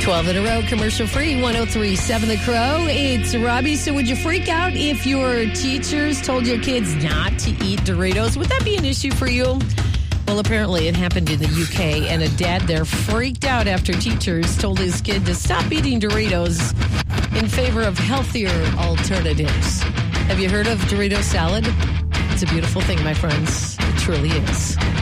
12 in a row, commercial-free, 103.7 The Crow. It's Robbie. So would you freak out if your teachers told your kids not to eat Doritos? Would that be an issue for you? Well, apparently it happened in the UK, and a dad there freaked out after teachers told his kid to stop eating Doritos in favor of healthier alternatives. Have you heard of Dorito salad? It's a beautiful thing, my friends. It truly is.